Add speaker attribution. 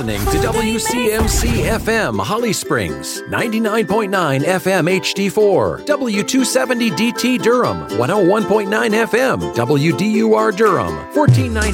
Speaker 1: Listening to WCMC FM Holly Springs, 99.9 FM HD4, W270 DT Durham, 101.9 FM WDUR Durham, 1490